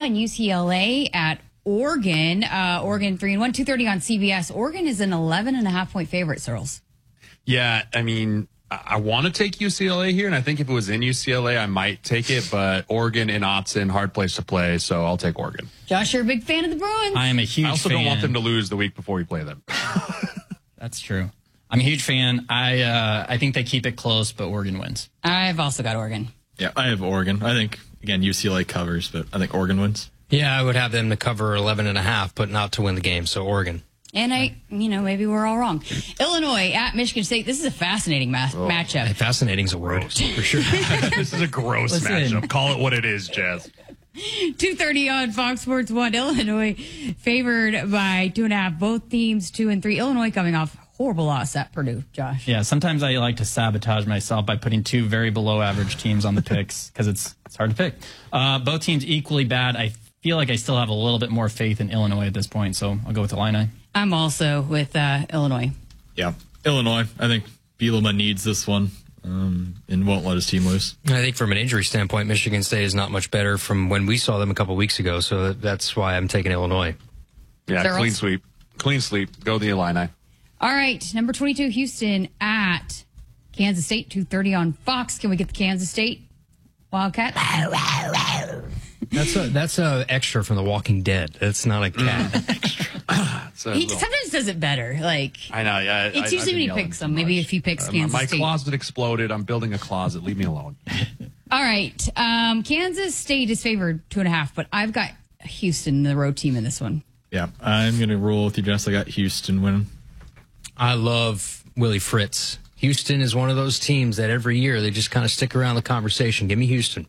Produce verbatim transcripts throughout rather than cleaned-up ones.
and U C L A at Oregon. Uh, Oregon three and one, two thirty on C B S. Oregon is an eleven and a half point favorite, Searles. Yeah, I mean, I, I want to take U C L A here, and I think if it was in U C L A, I might take it, but Oregon in Autzen, hard place to play, so I'll take Oregon. Josh, you're a big fan of the Bruins. I am a huge fan. I also fan. don't want them to lose the week before we play them. That's true. I'm a huge fan. I uh, I think they keep it close, but Oregon wins. I've also got Oregon. Yeah, I have Oregon. I think, again, U C L A covers, but I think Oregon wins. Yeah, I would have them to cover eleven and a half, but not to win the game, so Oregon. And I, you know, maybe we're all wrong. Illinois at Michigan State. This is a fascinating ma- Oh. matchup. Hey, fascinating's a word, for sure. This is a gross Listen. matchup. Call it what it is, Jazz. two thirty on Fox Sports one. Illinois favored by two and a half. Both teams two and three. Illinois coming off horrible loss at Purdue, Josh. Yeah, sometimes I like to sabotage myself by putting two very below average teams on the picks because it's it's hard to pick. Uh, both teams equally bad. I feel like I still have a little bit more faith in Illinois at this point, so I'll go with Illini. I'm also with uh, Illinois. Yeah, Illinois. I think Bielema needs this one um, and won't let his team lose. I think from an injury standpoint, Michigan State is not much better from when we saw them a couple weeks ago, so that's why I'm taking Illinois. Yeah, Searles? clean sweep. Clean sweep. Go the Illini. All right, number twenty-two, Houston at Kansas State, two thirty on Fox. Can we get the Kansas State Wildcat? That's a that's a extra from The Walking Dead. That's not a cat. So, He sometimes does it better. Like, I know, yeah. it's I, usually I've when been he yelling picks too them. Maybe much. if he picks Uh, Kansas My State. closet exploded. I'm building a closet. Leave me alone. All right, um, Kansas State is favored two and a half, but I've got Houston, the road team, in this one. Yeah, I'm going to roll with you, Jess. I got Houston winning. I love Willie Fritz. Houston is one of those teams that every year they just kind of stick around the conversation. Give me Houston.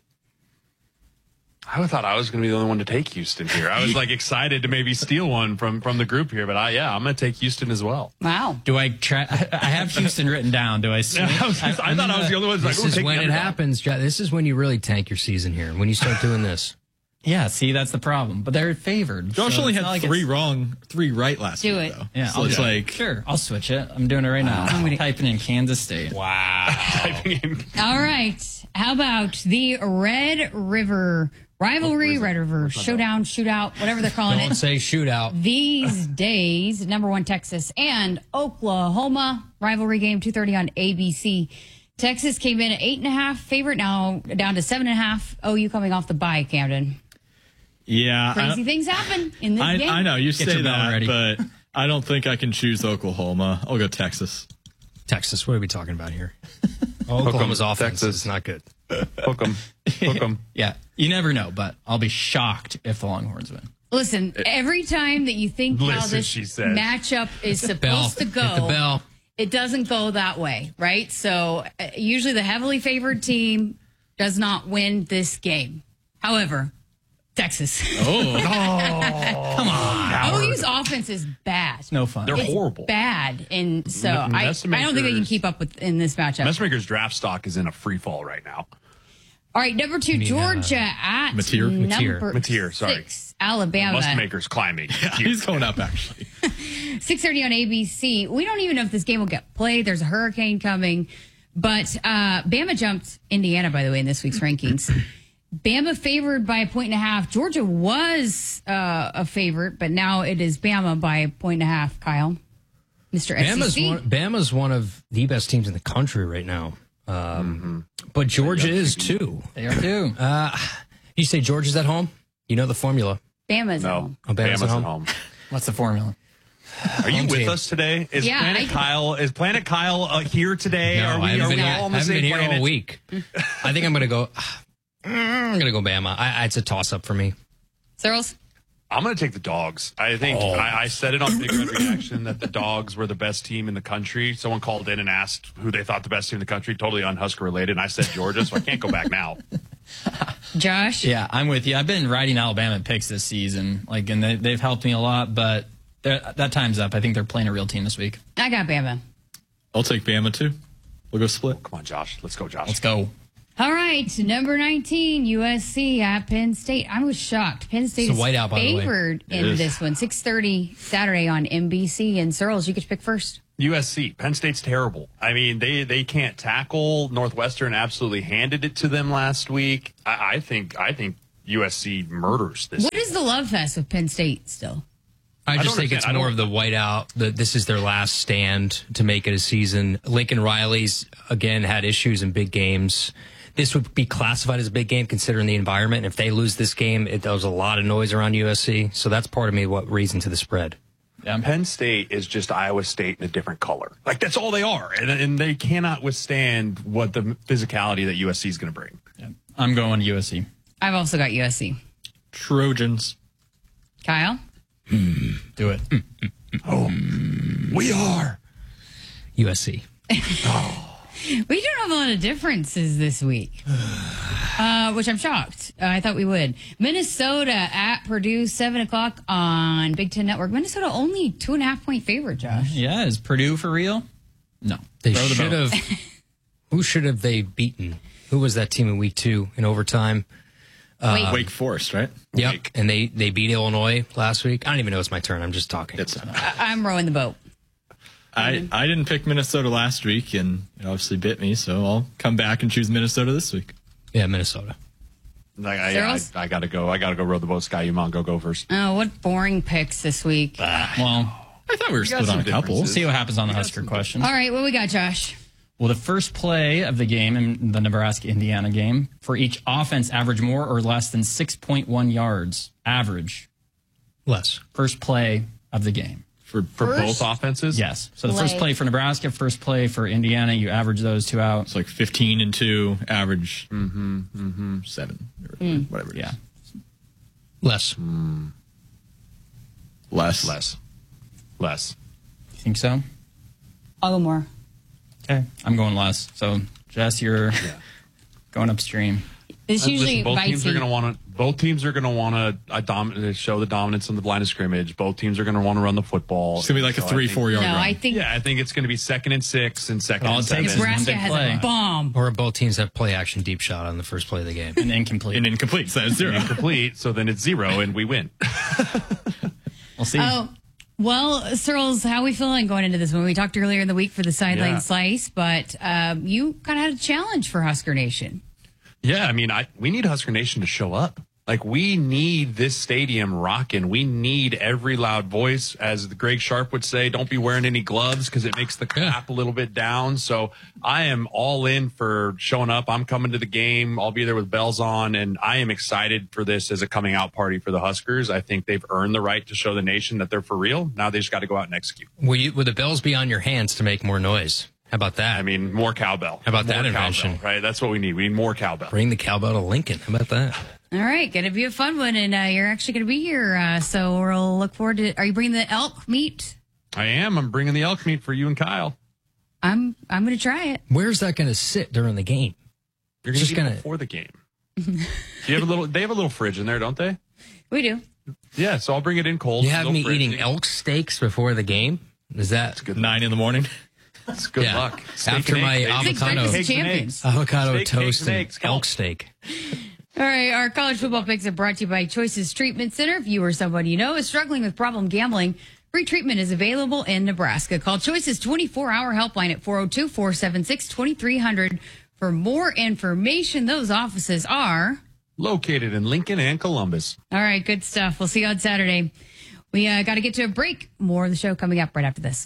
I thought I was going to be the only one to take Houston here. I was like excited to maybe steal one from from the group here, but I yeah, I'm going to take Houston as well. Wow. Do I try? I have Houston written down. Do I? Swing? I, was, I thought I was the only one. Who was This like, is "Ooh, take when the it underdog." happens. Jack. This is when you really tank your season here. When you start doing this. Yeah, see, that's the problem. But they're favored. Josh so only it's had not like three it's- wrong, three right last Do week, it. though. Yeah, so I'll it's do it. like, Sure, I'll switch it. I'm doing it right now. I'm typing in Kansas State. Wow. Typing in- All right. How about the Red River rivalry, Red River showdown, shootout, whatever they're calling Don't it say shootout. these days? Number one, Texas and Oklahoma rivalry game, two thirty on A B C. Texas came in at eight and a half favorite, now down to seven and a half. O U coming off the bye, Camden. yeah. I Crazy don't- things happen in this I, game. I know, you Get say your bell that, ready. but I don't think I can choose Oklahoma. I'll go Texas. Texas, what are we talking about here? Oklahoma's offense Texas. is not good. Hook 'em. Hook 'em. Yeah, you never know, but I'll be shocked if the Longhorns win. Listen, every time that you think how Listen, this she says. matchup is Bell. supposed to Hit go, the bell. it doesn't go that way, right? So uh, usually the heavily favored team does not win this game. However, Texas. Oh, Come on, O U's offense is bad. no fun. They're It's horrible. bad. And so M- I, I don't think they can Messmaker's- keep up with in this matchup. Messmaker's draft stock is in a free fall right now. All right, number two, Georgia at Mateer? number Mateer, sorry. six, Alabama. Messmaker's climbing. he's going up, actually. six thirty on A B C. We don't even know if this game will get played. There's a hurricane coming. But uh, Bama jumped Indiana, by the way, in this week's rankings. Bama favored by a point and a half. Georgia was uh, a favorite, but now it is Bama by a point and a half, Kyle. Mister Bama's S E C. one, Bama's one of the best teams in the country right now. Um, But Georgia is too. They are too. Uh, you say Georgia's at home? You know the formula. Bama's at No, home. Oh, Bama's Bama's at at home? home. What's the formula? Are you Home with team. us today? Is Yeah, Planet I- Kyle is Planet Kyle uh, here today? No, are we, I haven't are been we here, all on the I haven't same been here planet? all week. I think I'm going to go. I'm going to go Bama. I, I, it's a toss up for me. Searles? I'm going to take the dogs. I think Oh. I, I said it on Big Red Reaction that the dogs were the best team in the country. Someone called in and asked who they thought the best team in the country, totally unHusker related, and I said Georgia, so I can't go back now. Josh? Yeah, I'm with you. I've been riding Alabama picks this season, like, and they, they've helped me a lot. But they're- that time's up. I think they're playing a real team this week. I got Bama. I'll take Bama, too. We'll go split. Come on, Josh. Let's go, Josh. Let's go. All right, number nineteen, U S C at Penn State. I was shocked. Penn State It's a is whiteout, by the way. favored It in is. this one. six thirty Saturday on N B C. And Searles, you get to pick first. U S C. Penn State's terrible. I mean, they, they can't tackle. Northwestern absolutely handed it to them last week. I, I think I think U S C murders this. What is the love fest with Penn State still? I just don't think it's understand. I more don't- of the whiteout. That this is their last stand to make it a season. Lincoln Riley's again had issues in big games. This would be classified as a big game considering the environment. If they lose this game, it does a lot of noise around U S C. So that's part of me what reason to the spread. Penn State is just Iowa State in a different color. Like, that's all they are. And, and they cannot withstand what the physicality that U S C is going to bring. I'm going U S C. I've also got U S C. Trojans. Kyle? Do it. Oh, we are. U S C. We don't have a lot of differences this week, uh, which I'm shocked. Uh, I thought we would. Minnesota at Purdue, seven o'clock on Big Ten Network. Minnesota only two and a half point favorite, Josh. Yeah, is Purdue for real? No. They Throw the should boat. have. Who should have they beaten? Who was that team in week two in overtime? Wait, Wake Forest, right? Yep. Wake. And they, they beat Illinois last week. I don't even know it's my turn. I'm just talking. It's, I- I'm rowing the boat. I, I didn't pick Minnesota last week, and it obviously bit me, so I'll come back and choose Minnesota this week. Yeah, Minnesota. Like, I, I, Zeros? I got to go. I got to go row the boat. Sky, you mom, go go first. Oh, what boring picks this week. Well, I thought we were got split some on a couple. we'll differences. see what happens on the Husker questions. All right, what we got, Josh? Well, the first play of the game in the Nebraska-Indiana game, for each offense, average more or less than six point one yards. Average. Less. First play of the game. For, for First? both offenses? Yes. So the first Play. play for Nebraska, first play for Indiana, you average those two out. It's like fifteen and two, average mm-hmm, mm-hmm, seven, or whatever it is. Yeah. Less. Less. Less. Less. You think so? I'll go more. Okay. I'm going less. So, Jess, you're going upstream. This usually Listen, both bites teams me. are going to want to. Both teams are going to want to uh, dom- show the dominance on the line of scrimmage. Both teams are going to want to run the football. It's going to be like a So I three, think- four yard No, run. I think Yeah, I think it's going to be second and six and second All and it takes seven. is Nebraska one big has play. a bomb. Or both teams have play action deep shot on the first play of the game. And incomplete. and incomplete, so it's zero. Incomplete, so then it's zero and we win. We'll see. Oh, well, Searles, how are we feeling going into this one? We talked earlier in the week for the sideline Yeah. slice, but um, you kind of had a challenge for Husker Nation. Yeah, I mean, I we need Husker Nation to show up. Like, we need this stadium rocking. We need every loud voice. As Greg Sharp would say, don't be wearing any gloves because it makes the clap a little bit down. So I am all in for showing up. I'm coming to the game. I'll be there with bells on, and I am excited for this as a coming out party for the Huskers. I think they've earned the right to show the nation that they're for real. Now they just got to go out and execute. Will, you, will the bells be on your hands to make more noise? How about that? I mean, more cowbell. How about more that cowbell, invention? right? That's what we need. We need more cowbell. Bring the cowbell to Lincoln. How about that? All right, going to be a fun one, and uh, you're actually going to be here, uh, so we'll look forward to. Are you bringing the elk meat? I am. I'm bringing the elk meat for you and Kyle. I'm I'm going to try it. Where's that going to sit during the game? You're Just just going gonna- to before the game. Do you have a little? They have a little fridge in there, don't they? We do. Yeah, so I'll bring it in cold. You have Little me fridge. eating elk steaks before the game? Is that Good, Nine in the morning. that's good Yeah. luck. Steak After and my eggs, baby. Six avocado- breakfast Eggs and champions. eggs. avocado Steak, toast eggs, and and eggs. Come on. elk steak? All right, our college football picks are brought to you by Choices Treatment Center. If you or someone you know is struggling with problem gambling, free treatment is available in Nebraska. Call Choices twenty-four hour helpline at four oh two, four seven six, two three zero zero. For more information, those offices are... Located in Lincoln and Columbus. All right, good stuff. We'll see you on Saturday. We uh, got to get to a break. More of the show coming up right after this.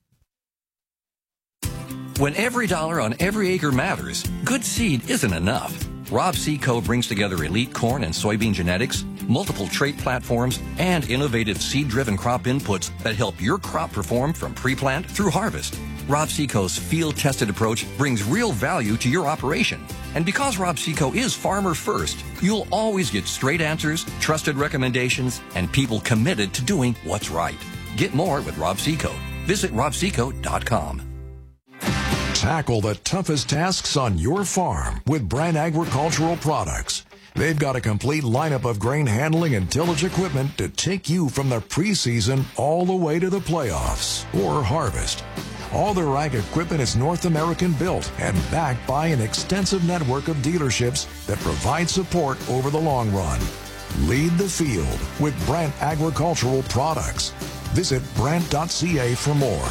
When every dollar on every acre matters, good seed isn't enough. Rob Seco brings together elite corn and soybean genetics, multiple trait platforms, and innovative seed-driven crop inputs that help your crop perform from pre-plant through harvest. Rob Seco's field-tested approach brings real value to your operation. And because Rob Seco is farmer first, you'll always get straight answers, trusted recommendations, and people committed to doing what's right. Get more with Rob Seco. Visit rob seco dot com. Tackle the toughest tasks on your farm with Brand Agricultural Products. They've got a complete lineup of grain handling and tillage equipment to take you from the preseason all the way to the playoffs or harvest. All their ag equipment is North American built and backed by an extensive network of dealerships that provide support over the long run. Lead the field with Brand Agricultural Products. Visit brand dot c a for more.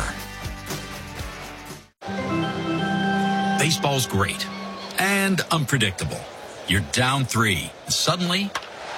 Baseball's great and unpredictable. You're down three. Suddenly,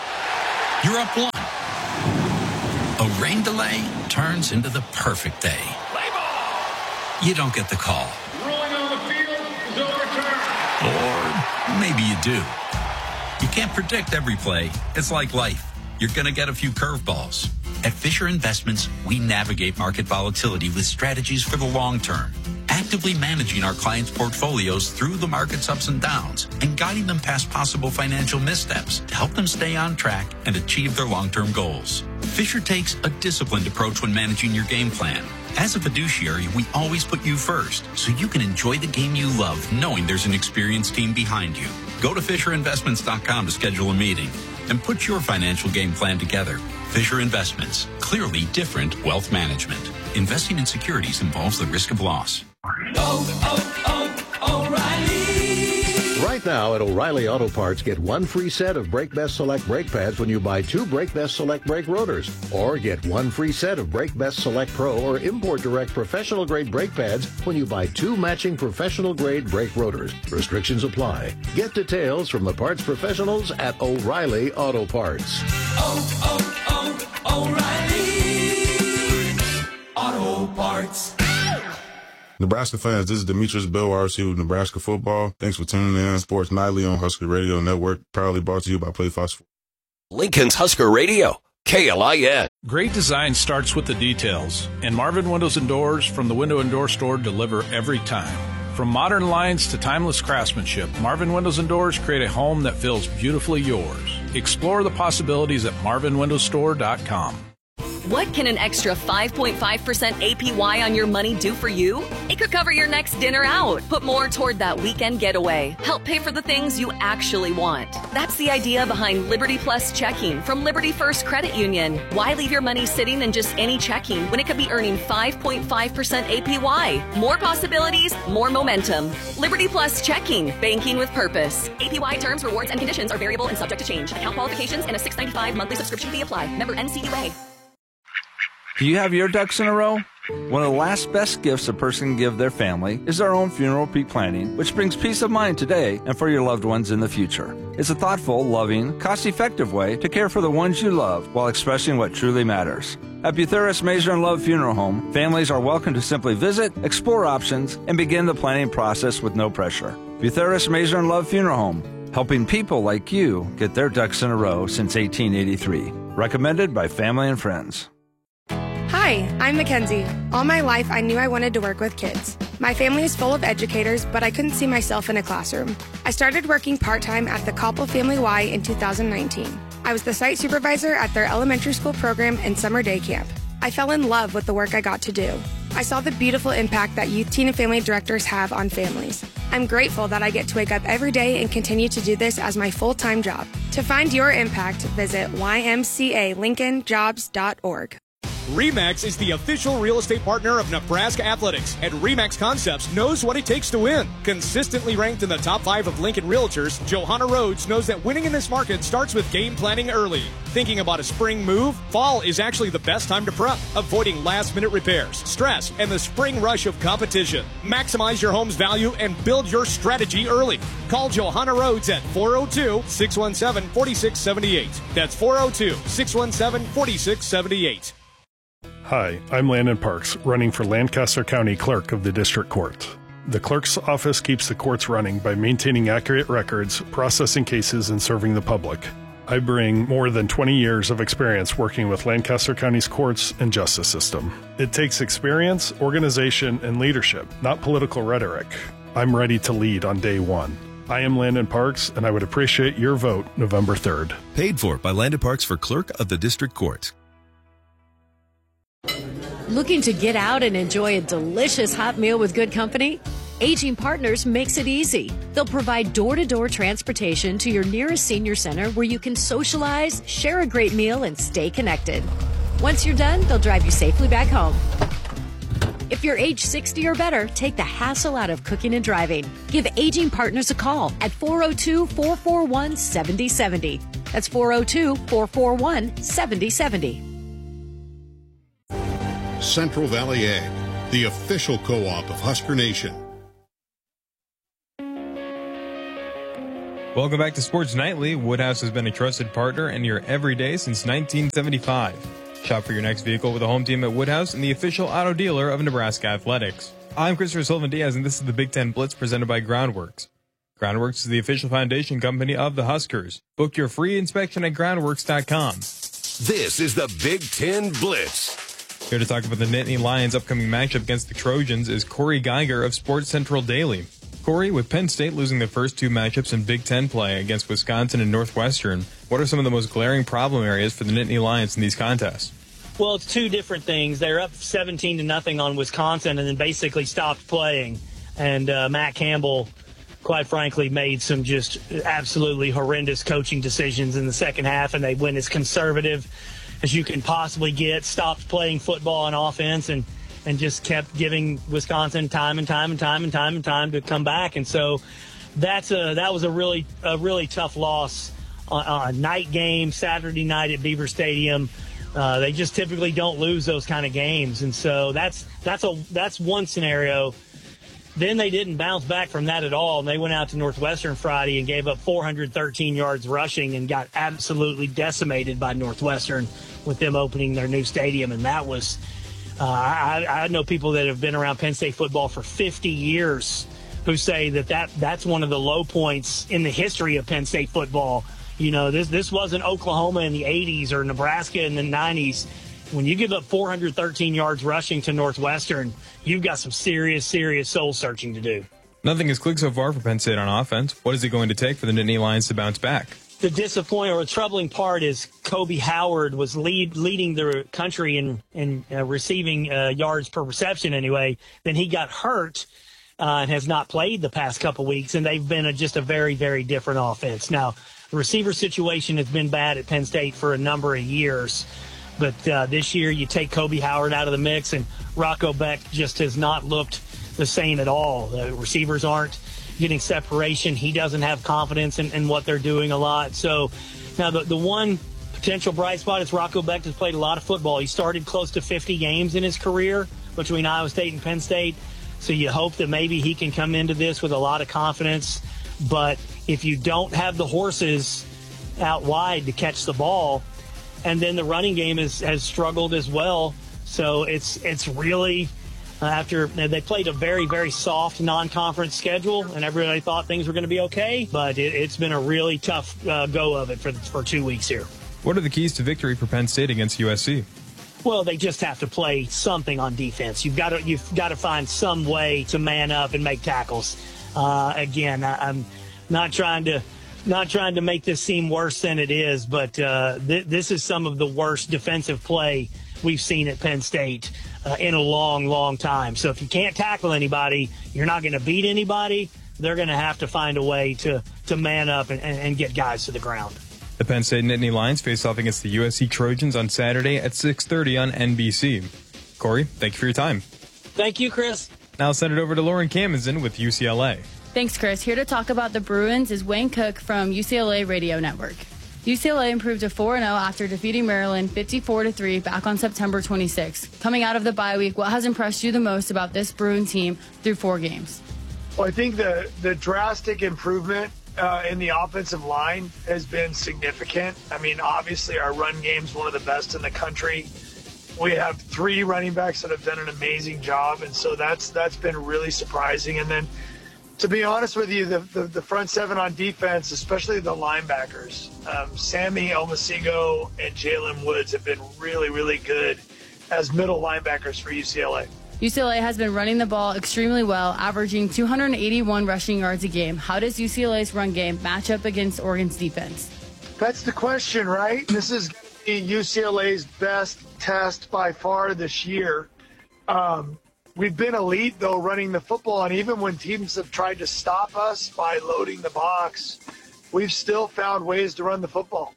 You're up one. A rain delay turns into the perfect day. You don't get the call. Ruling on the field is overturned. Or maybe you do. You can't predict every play. It's like life. You're going to get a few curveballs. At Fisher Investments, we navigate market volatility with strategies for the long term, actively managing our clients' portfolios through the market's ups and downs and guiding them past possible financial missteps to help them stay on track and achieve their long-term goals. Fisher takes a disciplined approach when managing your game plan. As a fiduciary, we always put you first, so you can enjoy the game you love knowing there's an experienced team behind you. Go to Fisher Investments dot com to schedule a meeting and put your financial game plan together. Fisher Investments, clearly different wealth management. Investing in securities involves the risk of loss. Oh, oh, O'Reilly! Right now at O'Reilly Auto Parts, get one free set of Brake Best Select brake pads when you buy two Brake Best Select brake rotors. Or get one free set of Brake Best Select Pro or Import Direct professional grade brake pads when you buy two matching professional grade brake rotors. Restrictions apply. Get details from the parts professionals at O'Reilly Auto Parts. Oh, oh, oh, O'Reilly Auto Parts. Nebraska fans, this is Demetrius Bell, R C with Nebraska Football. Thanks for tuning in. Sports Nightly on Husker Radio Network, proudly brought to you by Play Fox. Lincoln's Husker Radio, K L I N. Great design starts with the details, and Marvin Windows and Doors from the Window and Door Store deliver every time. From modern lines to timeless craftsmanship, Marvin Windows and Doors create a home that feels beautifully yours. Explore the possibilities at marvin windows store dot com. What can an extra five point five percent A P Y on your money do for you? It could cover your next dinner out, put more toward that weekend getaway, help pay for the things you actually want. That's the idea behind Liberty Plus checking from Liberty First Credit Union. Why leave your money sitting in just any checking when it could be earning five point five percent A P Y? More possibilities, more momentum. Liberty Plus checking, banking with purpose. A P Y terms, rewards, and conditions are variable and subject to change. Account qualifications and a six dollars and ninety-five cents monthly subscription fee apply. Member N C U A. Do you have your ducks in a row? One of the last best gifts a person can give their family is their own funeral pre-planning, which brings peace of mind today and for your loved ones in the future. It's a thoughtful, loving, cost-effective way to care for the ones you love while expressing what truly matters. At Butheris Mazer and Love Funeral Home, families are welcome to simply visit, explore options, and begin the planning process with no pressure. Butheris Mazer and Love Funeral Home, helping people like you get their ducks in a row since eighteen eighty-three. Recommended by family and friends. Hi, I'm Mackenzie. All my life, I knew I wanted to work with kids. My family is full of educators, but I couldn't see myself in a classroom. I started working part-time at the Koppel Family Y in two thousand nineteen. I was the site supervisor at their elementary school program and summer day camp. I fell in love with the work I got to do. I saw the beautiful impact that youth, teen, and family directors have on families. I'm grateful that I get to wake up every day and continue to do this as my full-time job. To find your impact, visit y m c a lincoln jobs dot org. RE/MAX is the official real estate partner of Nebraska Athletics, and RE/MAX Concepts knows what it takes to win. Consistently ranked in the top five of Lincoln Realtors, Johanna Rhodes knows that winning in this market starts with game planning early. Thinking about a spring move? Fall is actually the best time to prep, avoiding last-minute repairs, stress, and the spring rush of competition. Maximize your home's value and build your strategy early. Call Johanna Rhodes at four oh two, six one seven, four six seven eight. That's four oh two, six one seven, four six seven eight. Hi, I'm Landon Parks, running for Lancaster County Clerk of the District Court. The clerk's office keeps the courts running by maintaining accurate records, processing cases, and serving the public. I bring more than twenty years of experience working with Lancaster County's courts and justice system. It takes experience, organization, and leadership, not political rhetoric. I'm ready to lead on day one. I am Landon Parks, and I would appreciate your vote November third. Paid for by Landon Parks for Clerk of the District Court. Looking to get out and enjoy a delicious hot meal with good company? Aging Partners makes it easy. They'll provide door-to-door transportation to your nearest senior center where you can socialize, share a great meal, and stay connected. Once you're done, they'll drive you safely back home. If you're age sixty or better, take the hassle out of cooking and driving. Give Aging Partners a call at four oh two, four four one, seven oh seven oh. That's four oh two, four four one, seven oh seven oh. Central Valley Ag, the official co-op of Husker Nation. Welcome back to Sports Nightly. Woodhouse has been a trusted partner in your everyday since nineteen seventy-five. Shop for your next vehicle with a home team at Woodhouse and the official auto dealer of Nebraska Athletics. I'm Christopher Sullivan-Diaz, and this is the Big Ten Blitz presented by Groundworks. Groundworks is the official foundation company of the Huskers. Book your free inspection at groundworks dot com. This is the Big Ten Blitz. Here to talk about the Nittany Lions' upcoming matchup against the Trojans is Corey Geiger of Sports Central Daily. Corey, with Penn State losing the first two matchups in Big Ten play against Wisconsin and Northwestern, what are some of the most glaring problem areas for the Nittany Lions in these contests? Well, it's two different things. They're up seventeen to nothing on Wisconsin and then basically stopped playing. And uh, Matt Campbell, quite frankly, made some just absolutely horrendous coaching decisions in the second half, and they went as conservative as you can possibly get, stopped playing football and offense, and and just kept giving Wisconsin time and time and time and time and time to come back. And so that's a that was a really a really tough loss on, on a night game, Saturday night at Beaver Stadium. Uh, they just typically don't lose those kind of games, and so that's that's a that's one scenario. Then they didn't bounce back from that at all, and they went out to Northwestern Friday and gave up four hundred thirteen yards rushing and got absolutely decimated by Northwestern with them opening their new stadium, and that was. Uh, I, I know people that have been around Penn State football for fifty years who say that, that that's one of the low points in the history of Penn State football. You know, this this wasn't Oklahoma in the eighties or Nebraska in the nineties. When you give up four hundred thirteen yards rushing to Northwestern, you've got some serious, serious soul searching to do. Nothing has clicked so far for Penn State on offense. What is it going to take for the Nittany Lions to bounce back? The disappointing or troubling part is Kobe Howard was lead, leading the country in, in uh, receiving uh, yards per reception anyway. Then he got hurt uh, and has not played the past couple weeks, and they've been a, just a very, very different offense. Now, the receiver situation has been bad at Penn State for a number of years, but uh, this year you take Kobe Howard out of the mix, and Rocco Beck just has not looked the same at all. The receivers aren't getting separation. He doesn't have confidence in, in what they're doing a lot. So now the, the one potential bright spot is Rocco Beck has played a lot of football. He started close to fifty games in his career between Iowa State and Penn State. So you hope that maybe he can come into this with a lot of confidence. But if you don't have the horses out wide to catch the ball, and then the running game is, has struggled as well. So it's it's really uh, after they played a very, very soft non-conference schedule, and everybody thought things were going to be okay. But it, it's been a really tough uh, go of it for, for two weeks here. What are the keys to victory for Penn State against U S C? Well, they just have to play something on defense. You've got to you've got to find some way to man up and make tackles. Uh, again, I, I'm not trying to not trying to make this seem worse than it is, but uh, th- this is some of the worst defensive play we've seen at Penn State uh, in a long, long time. So if you can't tackle anybody, you're not going to beat anybody. They're going to have to find a way to to man up and, and, and get guys to the ground. The Penn State Nittany Lions face off against the U S C Trojans on Saturday at six thirty on N B C. Corey, thank you for your time. Thank you, Chris. Now I'll send it over to Lauren Camazin with U C L A. Thanks, Chris. Here to talk about the Bruins is Wayne Cook from U C L A Radio Network. U C L A improved to four and oh after defeating Maryland fifty-four to three back on September twenty-sixth. Coming out of the bye week, what has impressed you the most about this Bruin team through four games? Well, I think the, the drastic improvement uh, in the offensive line has been significant. I mean, obviously our run game's one of the best in the country. We have three running backs that have done an amazing job, and so that's that's been really surprising. And then, to be honest with you, the, the, the front seven on defense, especially the linebackers, um, Sammy Omasigo and Jalen Woods have been really, really good as middle linebackers for U C L A. U C L A has been running the ball extremely well, averaging two hundred eighty-one rushing yards a game. How does U C L A's run game match up against Oregon's defense? That's the question, right? This is going to be U C L A's best test by far this year. Um, We've been elite, though, running the football, and even when teams have tried to stop us by loading the box, we've still found ways to run the football.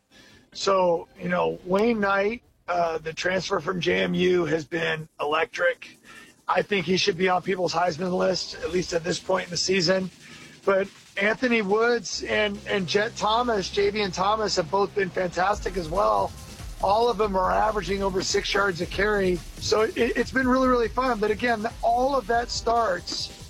So, you know, Wayne Knight, uh, the transfer from J M U, has been electric. I think he should be on people's Heisman list, at least at this point in the season. But Anthony Woods and, and Jet Thomas, Javian Thomas, have both been fantastic as well. All of them are averaging over six yards a carry. So it, it's been really, really fun. But again, all of that starts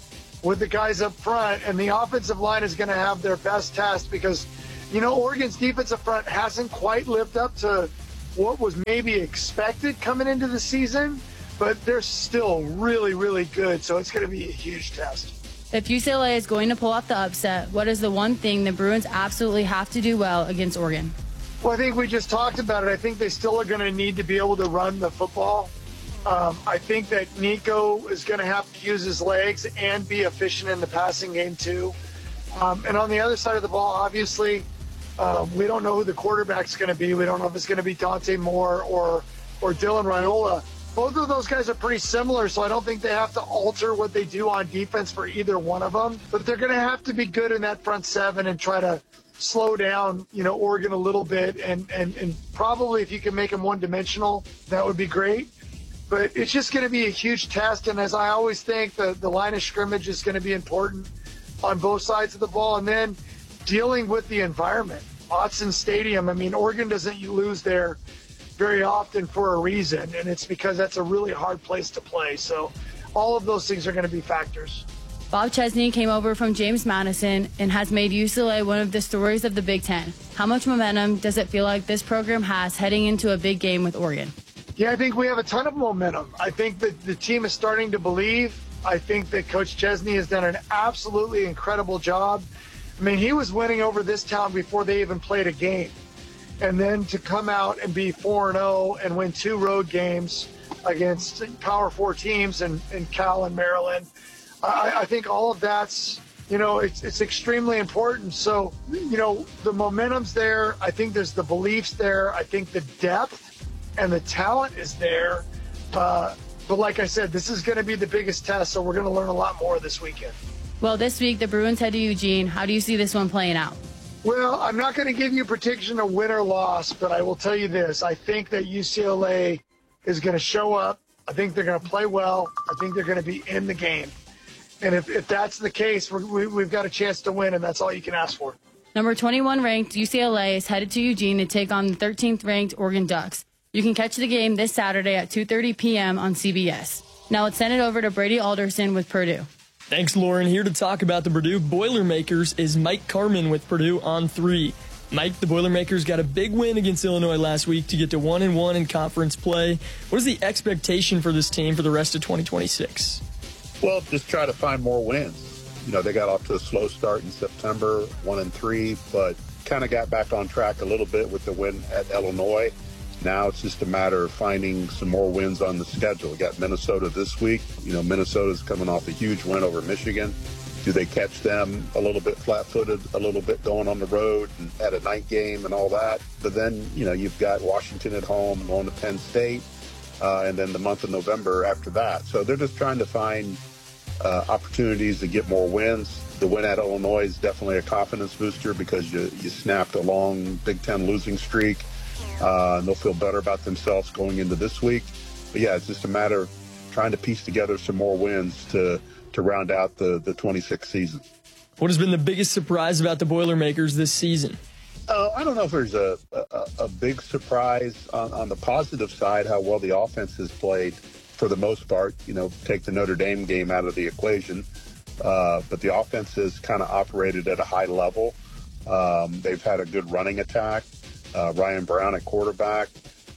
with the guys up front, and the offensive line is going to have their best test because, you know, Oregon's defensive front hasn't quite lived up to what was maybe expected coming into the season, but they're still really, really good, so it's going to be a huge test. If U C L A is going to pull off the upset, what is the one thing the Bruins absolutely have to do well against Oregon? Well, I think we just talked about it. I think they still are going to need to be able to run the football. Um, I think that Nico is going to have to use his legs and be efficient in the passing game, too. Um, and on the other side of the ball, obviously, um, we don't know who the quarterback's going to be. We don't know if it's going to be Dante Moore or, or Dylan Raiola. Both of those guys are pretty similar, so I don't think they have to alter what they do on defense for either one of them. But they're going to have to be good in that front seven and try to slow down, you know, Oregon a little bit. And, and, and probably if you can make them one-dimensional, that would be great. But it's just going to be a huge test. And as I always think, the, the line of scrimmage is going to be important on both sides of the ball. And then dealing with the environment. Autzen Stadium, I mean, Oregon doesn't lose there very often for a reason, and it's because that's a really hard place to play. So all of those things are going to be factors. Bob Chesney came over from James Madison and has made U C L A one of the stories of the Big Ten. How much momentum does it feel like this program has heading into a big game with Oregon? Yeah, I think we have a ton of momentum. I think that the team is starting to believe. I think that Coach Chesney has done an absolutely incredible job. I mean, he was winning over this town before they even played a game. And then to come out and be four and oh and win two road games against Power Four teams and, and Cal and Maryland, I, I think all of that's, you know, it's, it's extremely important. So, you know, the momentum's there. I think there's the beliefs there. I think the depth and the talent is there. Uh, but like I said, this is going to be the biggest test, so we're going to learn a lot more this weekend. Well, this week the Bruins head to Eugene. How do you see this one playing out? Well, I'm not going to give you a prediction of win or loss, but I will tell you this. I think that U C L A is going to show up. I think they're going to play well. I think they're going to be in the game. And if, if that's the case, we're, we, we've got a chance to win, and that's all you can ask for. Number twenty-one ranked U C L A is headed to Eugene to take on the thirteenth ranked Oregon Ducks. You can catch the game this Saturday at two thirty p.m. on C B S. Now let's send it over to Brady Alderson with Purdue. Thanks, Lauren. Here to talk about the Purdue Boilermakers is Mike Carmen with Purdue on three. Mike, the Boilermakers got a big win against Illinois last week to get to one and one in conference play. What is the expectation for this team for the rest of twenty twenty-six? Well, just try to find more wins. You know, they got off to a slow start in September, one and three, but kind of got back on track a little bit with the win at Illinois. Now it's just a matter of finding some more wins on the schedule. We got Minnesota this week. You know, Minnesota's coming off a huge win over Michigan. Do they catch them a little bit flat-footed, a little bit going on the road and at a night game and all that? But then, you know, you've got Washington at home, going to Penn State, uh, and then the month of November after that. So they're just trying to find uh, opportunities to get more wins. The win at Illinois is definitely a confidence booster because you, you snapped a long Big Ten losing streak. Uh, and they'll feel better about themselves going into this week. But, yeah, it's just a matter of trying to piece together some more wins to, to round out the, the twenty-six season. What has been the biggest surprise about the Boilermakers this season? Uh, I don't know if there's a, a, a big surprise on, on the positive side, how well the offense has played for the most part. You know, take the Notre Dame game out of the equation. Uh, but the offense has kind of operated at a high level. Um, they've had a good running attack. Uh, Ryan Brown at quarterback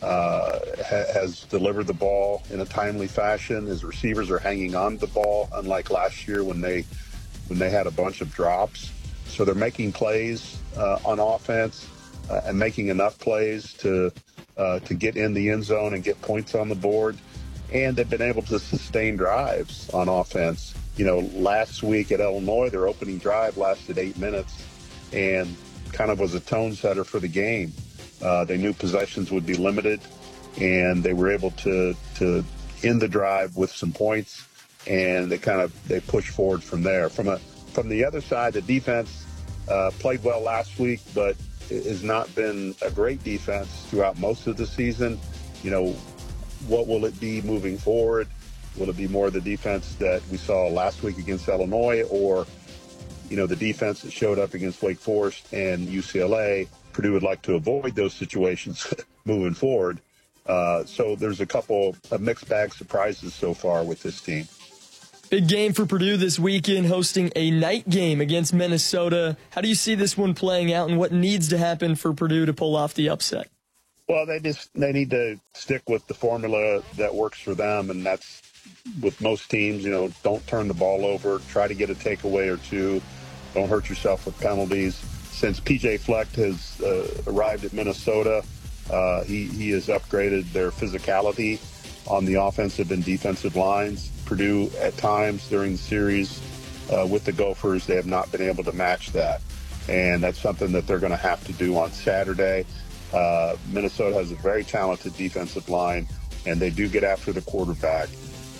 uh, ha- has delivered the ball in a timely fashion. His receivers are hanging on to the ball, unlike last year when they when they had a bunch of drops. So they're making plays uh, on offense uh, and making enough plays to uh, to get in the end zone and get points on the board. And they've been able to sustain drives on offense. You know, last week at Illinois, their opening drive lasted eight minutes and kind of was a tone setter for the game. Uh, they knew possessions would be limited, and they were able to to end the drive with some points, and they kind of they pushed forward from there. From a from the other side, the defense uh, played well last week, but it has not been a great defense throughout most of the season. You know, what will it be moving forward? Will it be more the defense that we saw last week against Illinois, or you know, the defense that showed up against Wake Forest and U C L A? Purdue would like to avoid those situations moving forward. Uh, so there's a couple of mixed bag surprises so far with this team. Big game for Purdue this weekend, hosting a night game against Minnesota. How do you see this one playing out, and what needs to happen for Purdue to pull off the upset? Well, they just they need to stick with the formula that works for them, and that's with most teams. You know, don't turn the ball over. Try to get a takeaway or two. Don't hurt yourself with penalties. Since P J Fleck has uh, arrived at Minnesota, uh, he he has upgraded their physicality on the offensive and defensive lines. Purdue, at times during the series uh, with the Gophers, they have not been able to match that, and that's something that they're going to have to do on Saturday. Uh, Minnesota has a very talented defensive line, and they do get after the quarterback.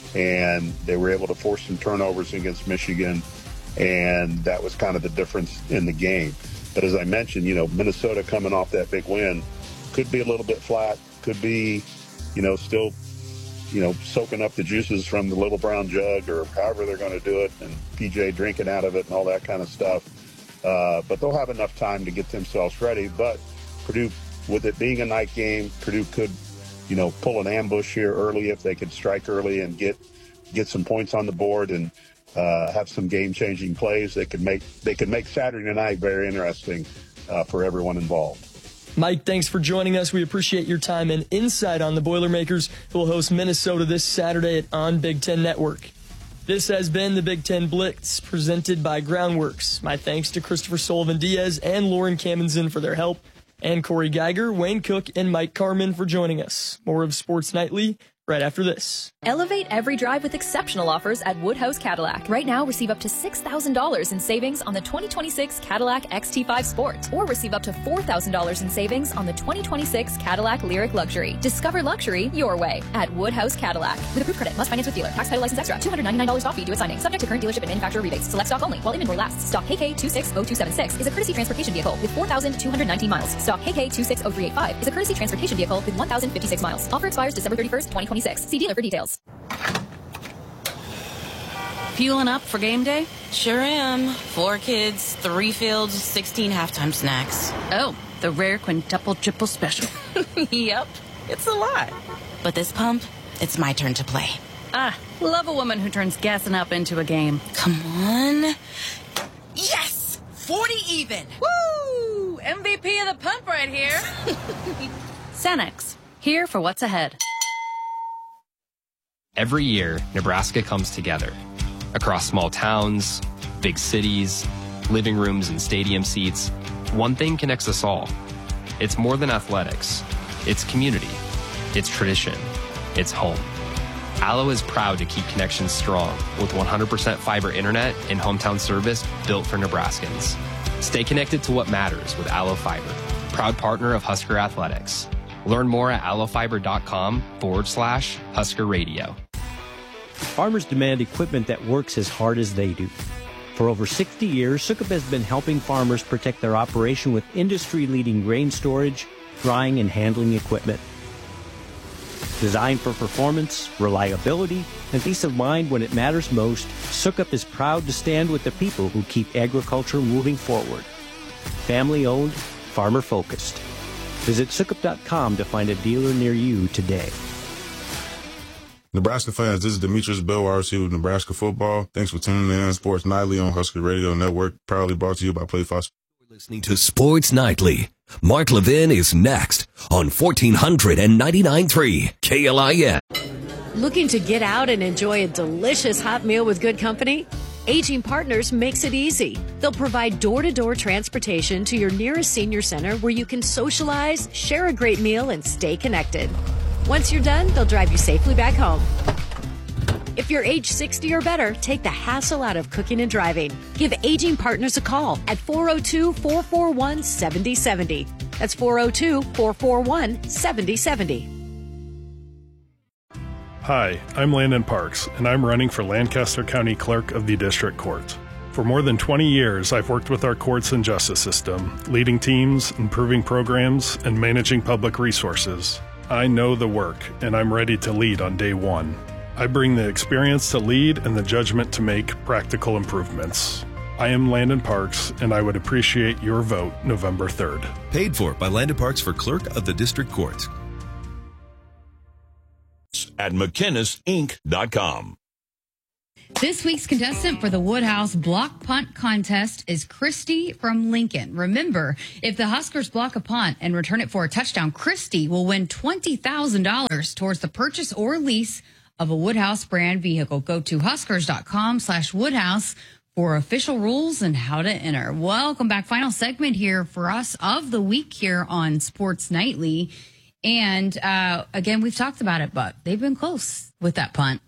And they were able to force some turnovers against Michigan, and that was kind of the difference in the game. But as I mentioned, you know, Minnesota coming off that big win could be a little bit flat, could be, you know, still, you know, soaking up the juices from the little brown jug or however they're going to do it, and P J drinking out of it and all that kind of stuff. Uh, but they'll have enough time to get themselves ready. But Purdue, with it being a night game, Purdue could, you know, pull an ambush here early if they could strike early and get get some points on the board and uh, have some game-changing plays. They could make they could make Saturday night very interesting uh, for everyone involved. Mike, thanks for joining us. We appreciate your time and insight on the Boilermakers, who will host Minnesota this Saturday at On Big Ten Network. This has been the Big Ten Blitz, presented by Groundworks. My thanks to Christopher Sullivan-Diaz and Lauren Kamenzen for their help, and Corey Geiger, Wayne Cook, and Mike Carmen for joining us. More of Sports Nightly right after this. Elevate every drive with exceptional offers at Woodhouse Cadillac. Right now, receive up to six thousand dollars in savings on the twenty twenty-six Cadillac X T five Sport, or receive up to four thousand dollars in savings on the twenty twenty-six Cadillac Lyriq Luxury. Discover luxury your way at Woodhouse Cadillac. With approved credit, must finance with dealer. Tax title license extra. two hundred ninety-nine dollars off fee due at signing. Subject to current dealership and manufacturer rebates. Select stock only while inventory lasts. Stock K K two six zero two seven six is a courtesy transportation vehicle with four thousand two hundred nineteen miles. Stock K K two six zero three eight five is a courtesy transportation vehicle with one thousand fifty-six miles. Offer expires December thirty-first, twenty twenty-six. See dealer for details. Fueling up for game day? Sure am. Four kids, three fields, sixteen halftime snacks. Oh, the rare quintuple triple special. Yep, it's a lot. But this pump, it's my turn to play. Ah, love a woman who turns gassing up into a game. Come on. Yes! forty even! Woo! M V P of the pump right here. Cenex, here for what's ahead. Every year, Nebraska comes together. Across small towns, big cities, living rooms and stadium seats, one thing connects us all. It's more than athletics. It's community. It's tradition. It's home. Allo is proud to keep connections strong with one hundred percent fiber internet and hometown service built for Nebraskans. Stay connected to what matters with Allo Fiber, proud partner of Husker Athletics. Learn more at allofiber.com forward slash Husker Radio. Farmers demand equipment that works as hard as they do. For over sixty years, Sukup has been helping farmers protect their operation with industry-leading grain storage, drying, and handling equipment. Designed for performance, reliability, and peace of mind when it matters most, Sukup is proud to stand with the people who keep agriculture moving forward. Family-owned, farmer-focused. Visit Sukup dot com to find a dealer near you today. Nebraska fans, this is Demetrius Belwarsi with Nebraska Football. Thanks for tuning in. Sports Nightly on Husker Radio Network, proudly brought to you by PlayFox. Listening to Sports Nightly. Mark Levin is next on fourteen ninety-nine point three K L I N. Looking to get out and enjoy a delicious hot meal with good company? Aging Partners makes it easy. They'll provide door-to-door transportation to your nearest senior center where you can socialize, share a great meal, and stay connected. Once you're done, they'll drive you safely back home. If you're age sixty or better, take the hassle out of cooking and driving. Give Aging Partners a call at four oh two, four four one, seven oh seven oh. That's four oh two, four four one, seven oh seven oh. Hi, I'm Landon Parks, and I'm running for Lancaster County Clerk of the District Court. For more than twenty years, I've worked with our courts and justice system, leading teams, improving programs, and managing public resources. I know the work, and I'm ready to lead on day one. I bring the experience to lead and the judgment to make practical improvements. I am Landon Parks, and I would appreciate your vote November third. Paid for by Landon Parks for Clerk of the District Court. At McKinnis Inc dot com. This week's contestant for the Woodhouse Block Punt Contest is Christy from Lincoln. Remember, if the Huskers block a punt and return it for a touchdown, Christy will win twenty thousand dollars towards the purchase or lease of a Woodhouse brand vehicle. Go to huskers.com slash Woodhouse for official rules and how to enter. Welcome back. Final segment here for us of the week here on Sports Nightly. And uh, again, we've talked about it, but they've been close with that punt.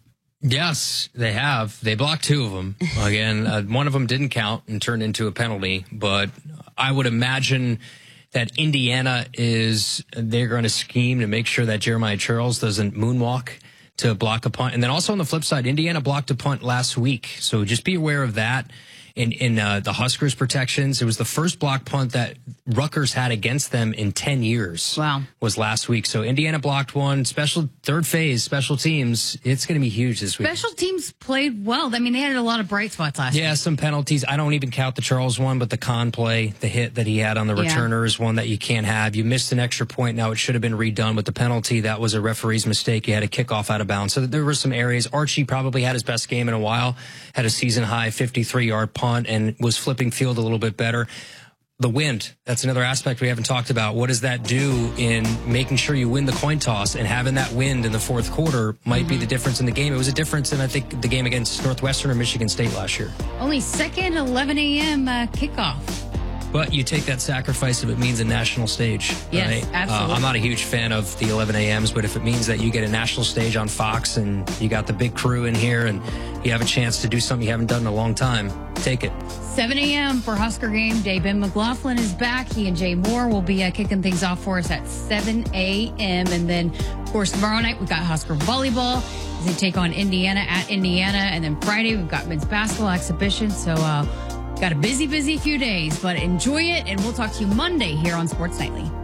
Yes, they have. They blocked two of them. Again, uh, one of them didn't count and turned into a penalty, but I would imagine that Indiana is, they're going to scheme to make sure that Jeremiah Charles doesn't moonwalk to block a punt. And then also on the flip side, Indiana blocked a punt last week. So just be aware of that. In, in uh, the Huskers protections, it was the first block punt that Rutgers had against them in ten years. Wow. Was last week. So Indiana blocked one. Special third phase, special teams. It's going to be huge this week. Special teams played well. I mean, they had a lot of bright spots last Yeah, week. some penalties. I don't even count the Charles one, but the Kahn play, the hit that he had on the Yeah. returner is one that you can't have. You missed an extra point. Now it should have been redone with the penalty. That was a referee's mistake. He had a kickoff out of bounds. So there were some areas. Archie probably had his best game in a while, had a season high fifty-three yard punt and was flipping field a little bit better. The wind, that's another aspect we haven't talked about. What does that do in making sure you win the coin toss? And having that wind in the fourth quarter might be the difference in the game. It was a difference in, I think, the game against Northwestern or Michigan State last year. Only second eleven a.m. Uh, kickoff. But you take that sacrifice if it means a national stage. Yes, right? absolutely. Uh, I'm not a huge fan of the eleven a.m.s, but if it means that you get a national stage on Fox and you got the big crew in here and you have a chance to do something you haven't done in a long time, take it. seven a.m. for Husker game day. Ben McLaughlin is back. He and Jay Moore will be uh, kicking things off for us at seven a.m. And then, of course, tomorrow night we've got Husker volleyball as they take on Indiana at Indiana. And then Friday we've got men's basketball exhibition. So, uh, got a busy, busy few days, but enjoy it. And we'll talk to you Monday here on Sports Nightly.